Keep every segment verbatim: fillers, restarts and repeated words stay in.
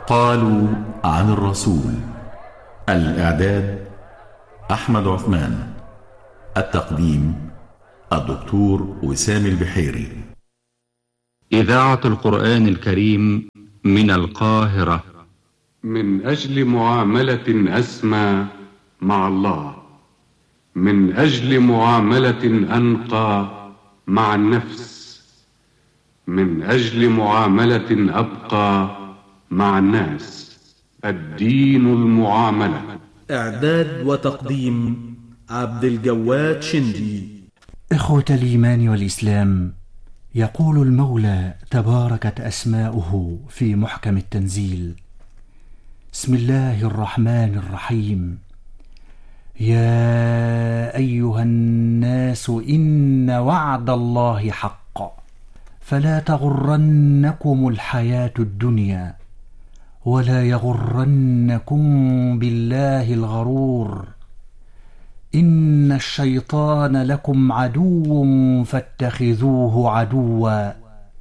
قالوا عن الرسول. الإعداد أحمد عثمان. التقديم الدكتور وسام البحيري. إذاعة القرآن الكريم من القاهرة. من أجل معاملة أسمى مع الله، من أجل معاملة أنقى مع النفس، من أجل معاملة أبقى مع الناس. الدين المعاملة. إعداد وتقديم عبد الجواد شندي. إخوة الإيمان والإسلام، يقول المولى تباركت أسماؤه في محكم التنزيل: بسم الله الرحمن الرحيم. يا أيها الناس إن وعد الله حق فلا تغرنكم الحياة الدنيا ولا يغرنكم بالله الغرور. إن الشيطان لكم عدو فاتخذوه عدوا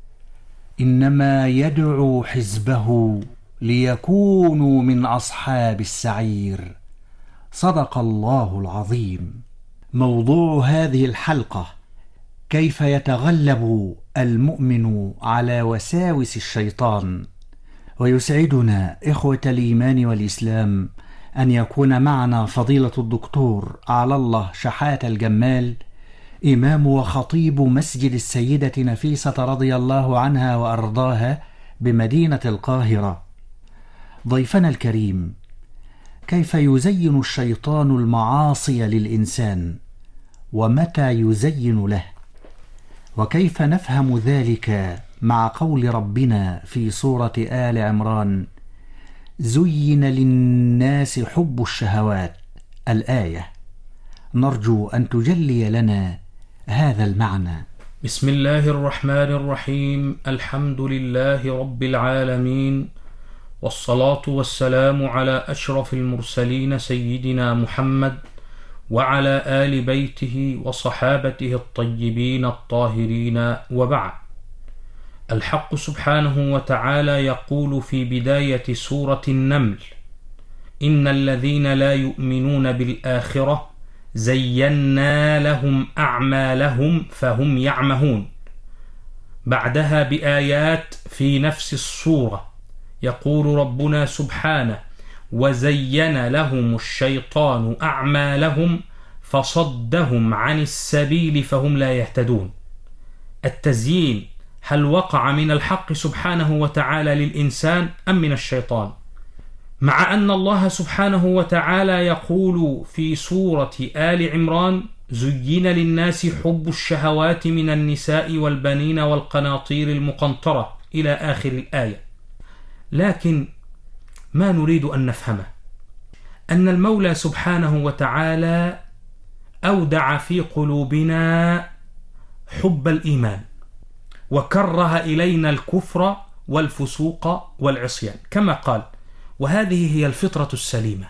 إنما يدعو حزبه ليكونوا من أصحاب السعير. صدق الله العظيم. موضوع هذه الحلقة: كيف يتغلب المؤمن على وساوس الشيطان. ويسعدنا إخوة الإيمان والإسلام أن يكون معنا فضيلة الدكتور على الله شحاتة الجمال، إمام وخطيب مسجد السيدة نفيسة رضي الله عنها وأرضاها بمدينة القاهرة. ضيفنا الكريم، كيف يزين الشيطان المعاصي للإنسان، ومتى يزين له، وكيف نفهم ذلك مع قول ربنا في سورة آل عمران: زين للناس حب الشهوات، الآية. نرجو أن تجلي لنا هذا المعنى. بسم الله الرحمن الرحيم. الحمد لله رب العالمين، والصلاة والسلام على أشرف المرسلين سيدنا محمد وعلى آل بيته وصحابته الطيبين الطاهرين، وبعد. الحق سبحانه وتعالى يقول في بداية سورة النمل: إن الذين لا يؤمنون بالآخرة زينا لهم أعمالهم فهم يعمهون. بعدها بآيات في نفس السورة يقول ربنا سبحانه: وزين لهم الشيطان أعمالهم فصدهم عن السبيل فهم لا يهتدون. التزيين هل وقع من الحق سبحانه وتعالى للإنسان أم من الشيطان؟ مع أن الله سبحانه وتعالى يقول في سورة آل عمران: زين للناس حب الشهوات من النساء والبنين والقناطير المقنطرة إلى آخر الآية. لكن ما نريد أن نفهمه أن المولى سبحانه وتعالى أودع في قلوبنا حب الإيمان، وكره إلينا الكفر والفسوق والعصيان، كما قال: وهذه هي الفطرة السليمة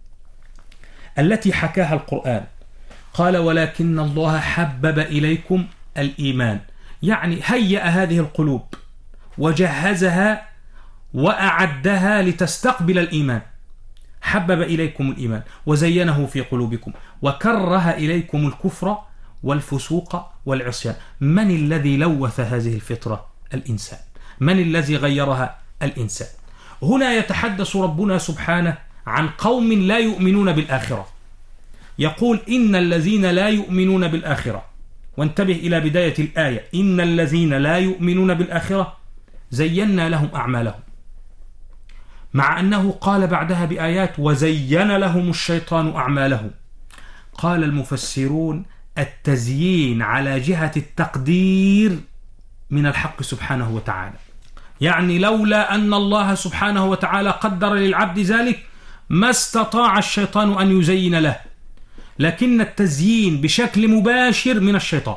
التي حكاها القرآن. قال: ولكن الله حبب إليكم الإيمان، يعني هيأ هذه القلوب وجهزها وأعدها لتستقبل الإيمان. حبب إليكم الإيمان وزينه في قلوبكم وكره إليكم الكفر والفسوق والعصيان. من الذي لوث هذه الفطرة؟ الإنسان. من الذي غيرها؟ الإنسان. هنا يتحدث ربنا سبحانه عن قوم لا يؤمنون بالآخرة. يقول: إن الذين لا يؤمنون بالآخرة. وانتبه إلى بداية الآية: إن الذين لا يؤمنون بالآخرة زينا لهم أعمالهم، مع أنه قال بعدها بآيات: وزين لهم الشيطان أعمالهم. قال المفسرون: التزيين على جهة التقدير من الحق سبحانه وتعالى، يعني لولا أن الله سبحانه وتعالى قدر للعبد ذلك ما استطاع الشيطان أن يزين له، لكن التزيين بشكل مباشر من الشيطان.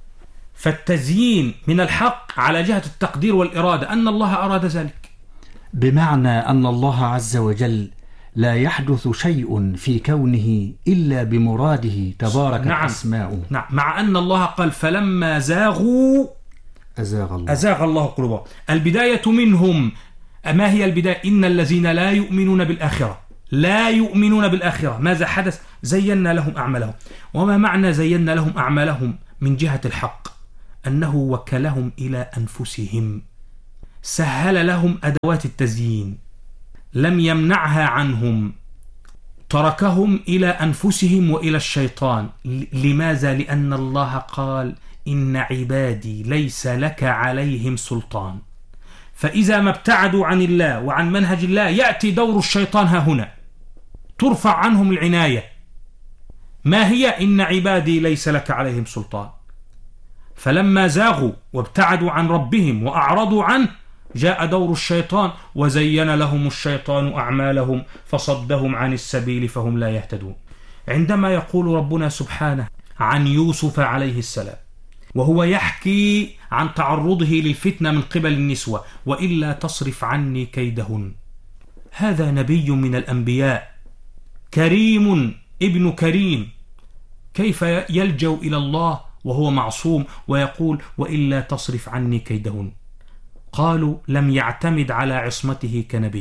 فالتزيين من الحق على جهة التقدير والإرادة، أن الله أراد ذلك، بمعنى أن الله عز وجل لا يحدث شيء في كونه إلا بمراده تبارك نعم. أسماؤه. نعم. مع أن الله قال: فلما زاغوا أزاغ الله أزاغ الله قلوبهم. البداية منهم، ما هي البداية؟ إن الذين لا يؤمنون بالآخرة لا يؤمنون بالآخرة ماذا حدث؟ زينا لهم أعمالهم. وما معنى زينا لهم أعمالهم من جهة الحق؟ أنه وكلهم إلى أنفسهم، سهل لهم أدوات التزيين، لم يمنعها عنهم، تركهم إلى أنفسهم وإلى الشيطان. لماذا؟ لأن الله قال إن عبادي ليس لك عليهم سلطان. فإذا ما ابتعدوا عن الله وعن منهج الله يأتي دور الشيطان ها هنا، ترفع عنهم العناية. ما هي؟ إن عبادي ليس لك عليهم سلطان. فلما زاغوا وابتعدوا عن ربهم وأعرضوا عنه جاء دور الشيطان وزين لهم الشيطان أعمالهم فصدهم عن السبيل فهم لا يهتدون. عندما يقول ربنا سبحانه عن يوسف عليه السلام وهو يحكي عن تعرضه للفتنة من قبل النسوة، وإلا تصرف عني كيدهن، هذا نبي من الأنبياء كريم ابن كريم، كيف يلجأ إلى الله وهو معصوم ويقول وإلا تصرف عني كيدهن؟ قالوا لم يعتمد على عصمته كنبي،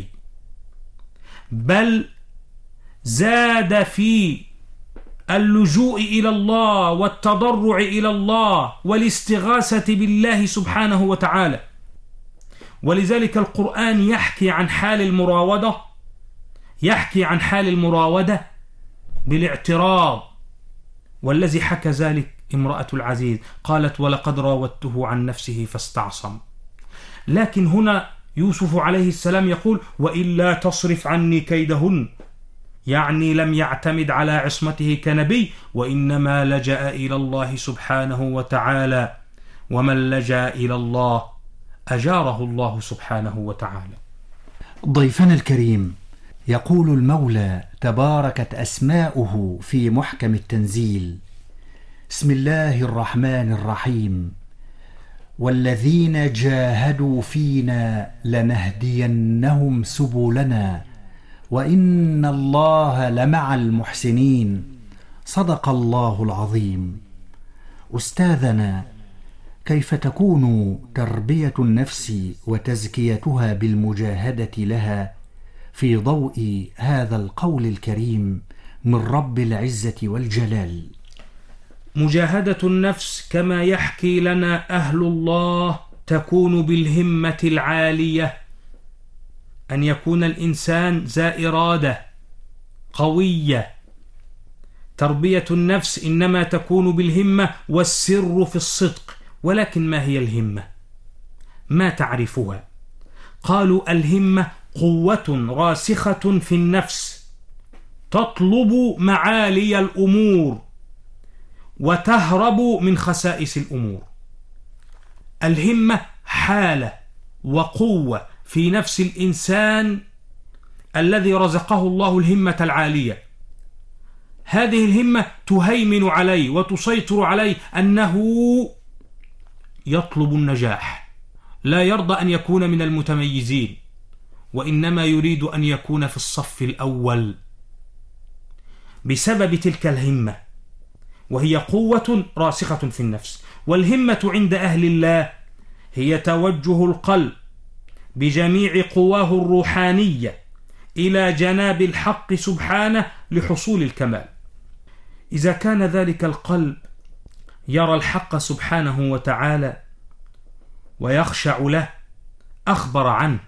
بل زاد في اللجوء إلى الله والتضرع إلى الله والاستغاثة بالله سبحانه وتعالى. ولذلك القرآن يحكي عن حال المراودة يحكي عن حال المراودة بالاعتراض، والذي حكى ذلك امرأة العزيز قالت ولقد راودته عن نفسه فاستعصم. لكن هنا يوسف عليه السلام يقول وإلا تصرف عني كيدهن، يعني لم يعتمد على عصمته كنبي، وإنما لجأ إلى الله سبحانه وتعالى، ومن لجأ إلى الله أجاره الله سبحانه وتعالى. ضيفنا الكريم، يقول المولى تباركت أسماؤه في محكم التنزيل: بسم الله الرحمن الرحيم، والذين جاهدوا فينا لنهدينهم سبلنا وإن الله لمع المحسنين. صدق الله العظيم. أستاذنا، كيف تكون تربية النفس وتزكيتها بالمجاهدة لها في ضوء هذا القول الكريم من رب العزة والجلال؟ مجاهدة النفس كما يحكي لنا أهل الله تكون بالهمة العالية، أن يكون الإنسان ذا إرادة قوية. تربية النفس إنما تكون بالهمة، والسر في الصدق. ولكن ما هي الهمة؟ ما تعرفها؟ قالوا الهمة قوة راسخة في النفس تطلب معالي الأمور وتهرب من خسائس الأمور. الهمة حالة وقوة في نفس الإنسان الذي رزقه الله الهمة العالية. هذه الهمة تهيمن عليه وتسيطر عليه أنه يطلب النجاح، لا يرضى أن يكون من المتميزين، وإنما يريد أن يكون في الصف الأول بسبب تلك الهمة، وهي قوة راسخة في النفس. والهمة عند أهل الله هي توجه القلب بجميع قواه الروحانية إلى جناب الحق سبحانه لحصول الكمال. إذا كان ذلك القلب يرى الحق سبحانه وتعالى ويخشع له أخبر عنه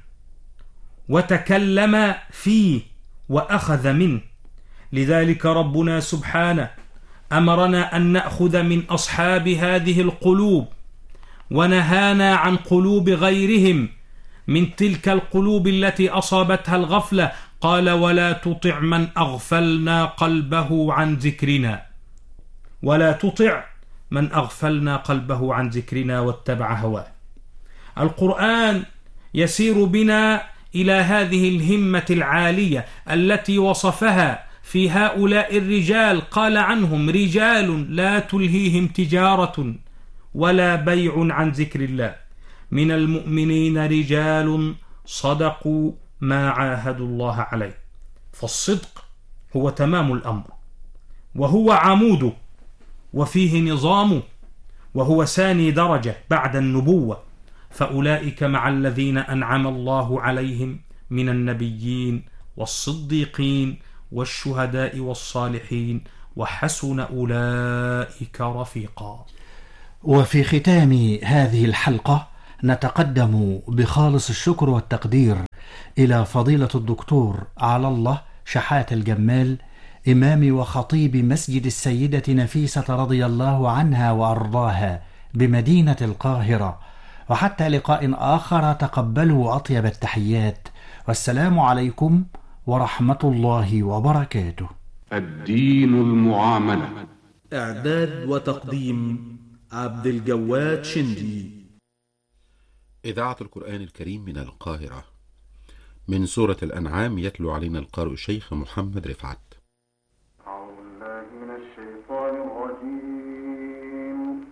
وتكلم فيه وأخذ منه. لذلك ربنا سبحانه أمرنا أن نأخذ من أصحاب هذه القلوب، ونهانا عن قلوب غيرهم من تلك القلوب التي أصابتها الغفلة. قال ولا تطع من أغفلنا قلبه عن ذكرنا ولا تطع من أغفلنا قلبه عن ذكرنا واتبع هواه. القرآن يسير بنا إلى هذه الهمة العالية التي وصفها في هؤلاء الرجال، قال عنهم رجال لا تلهيهم تجارة ولا بيع عن ذكر الله، من المؤمنين رجال صدقوا ما عاهدوا الله عليه. فالصدق هو تمام الأمر، وهو عموده، وفيه نظامه، وهو ثاني درجة بعد النبوة. فأولئك مع الذين أنعم الله عليهم من النبيين والصديقين والشهداء والصالحين وحسن أولئك رفيقا. وفي ختام هذه الحلقة نتقدم بخالص الشكر والتقدير إلى فضيلة الدكتور على الله شحات الجمال، إمام وخطيب مسجد السيدة نفيسة رضي الله عنها وأرضاها بمدينة القاهرة. وحتى لقاء آخر تقبلوا أطيب التحيات، والسلام عليكم ورحمة الله وبركاته. الدين المعاملة. إعداد وتقديم عبد الجواد شندي. إذاعة القرآن الكريم من القاهرة. من سورة الأنعام يتلو علينا القارئ الشيخ محمد رفعت. أعوذ بالله من الشيطان الرجيم.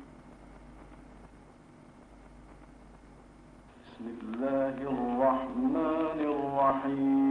بسم الله الرحمن الرحيم.